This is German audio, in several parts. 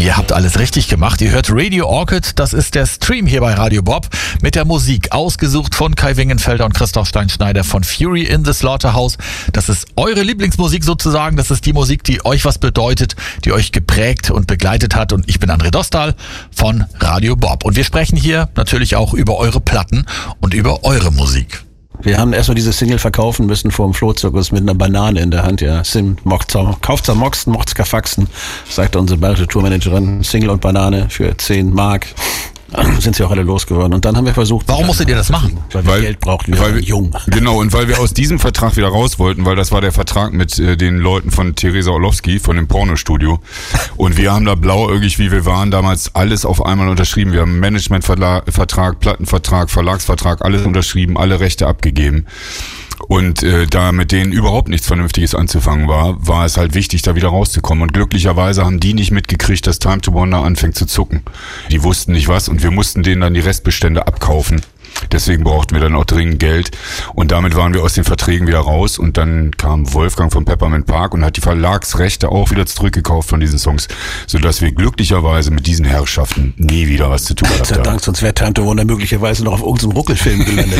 Ihr habt alles richtig gemacht. Ihr hört Radio Orchid. Das ist der Stream hier bei Radio Bob mit der Musik ausgesucht von Kai Wingenfelder und Christoph Steinschneider von Fury in the Slaughterhouse. Das ist eure Lieblingsmusik sozusagen. Das ist die Musik, die euch was bedeutet, die euch geprägt und begleitet hat. Und ich bin André Dostal von Radio Bob. Und wir sprechen hier natürlich auch über eure Platten und über eure Musik. Wir haben erstmal diese Single verkaufen müssen vor dem Flohzirkus mit einer Banane in der Hand, ja. Sim, kauft's am Moxen, mocht's Faxen, sagte unsere bayerische Tourmanagerin. Single und Banane für 10 Mark. Sind sie auch alle losgeworden. Und dann haben wir versucht... Warum musstet ihr das machen? Weil wir Geld brauchten, wir waren jung. Genau, und weil wir aus diesem Vertrag wieder raus wollten, weil das war der Vertrag mit den Leuten von Theresa Orlowski, von dem Pornostudio. Und wir haben da blauäugig, wie wir waren, damals alles auf einmal unterschrieben. Wir haben Managementvertrag, Plattenvertrag, Verlagsvertrag, alles unterschrieben, alle Rechte abgegeben. Und da mit denen überhaupt nichts Vernünftiges anzufangen war es halt wichtig, da wieder rauszukommen. Und glücklicherweise haben die nicht mitgekriegt, dass Time to Wonder anfängt zu zucken. Die wussten nicht was und wir mussten denen dann die Restbestände abkaufen. Deswegen brauchten wir dann auch dringend Geld. Und damit waren wir aus den Verträgen wieder raus. Und dann kam Wolfgang von Peppermint Park und hat die Verlagsrechte auch wieder zurückgekauft von diesen Songs. Sodass wir glücklicherweise mit diesen Herrschaften nie wieder was zu tun hatten. Gott sei Dank, sonst wäre Time to Wonder möglicherweise noch auf irgendeinem Ruckelfilm gelandet.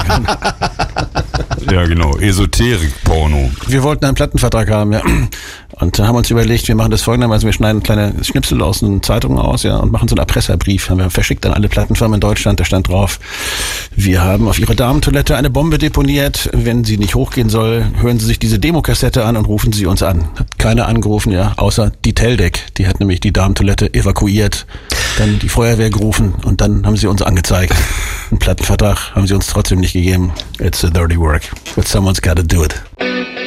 Ja, genau. Esoterik-Porno. Wir wollten einen Plattenvertrag haben, ja. Und dann haben wir uns überlegt, wir machen das folgendermaßen, wir schneiden kleine Schnipsel aus den Zeitungen aus, ja, und machen so einen Erpresserbrief. Haben wir verschickt an alle Plattenfirmen in Deutschland, da stand drauf: Wir haben auf Ihre Damentoilette eine Bombe deponiert. Wenn sie nicht hochgehen soll, hören Sie sich diese Demokassette an und rufen Sie uns an. Hat keiner angerufen, ja, außer die Teldec. Die hat nämlich die Damentoilette evakuiert. Dann die Feuerwehr gerufen und dann haben sie uns angezeigt. Einen Plattenvertrag haben sie uns trotzdem nicht gegeben. It's a dirty work, but someone's gotta do it.